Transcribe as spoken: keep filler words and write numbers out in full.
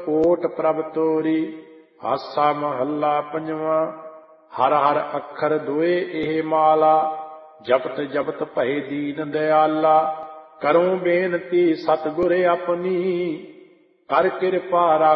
ਓਟ ਪ੍ਰਭ ਤੋਰੀ। ਹਾਸਾ ਮਹੱਲਾ ਪੰਜਵਾਂ। ਹਰ ਹਰ ਅੱਖਰ ਦੁਏ ਇਹ ਮਾਲਾ, ਜਪਤ ਜਪਤ ਭਏ ਦੀਨ ਦਿਆਲਾ। ਕਰੂੰ ਬੇਨਤੀ ਸਤਿਗੁਰ ਆਪਣੀ, ਕਰ ਕਿਰਪਾ